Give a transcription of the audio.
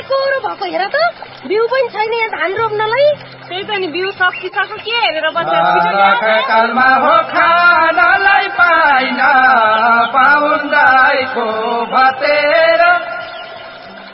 कोरो भएको हेर त बिउ पनि छैन यहाँ धान रोप्नलाई त्यही त नि बिउ सकिसक्यो के हेरेर कालमा हो खानलाई पाइन पाउन्दाइको भते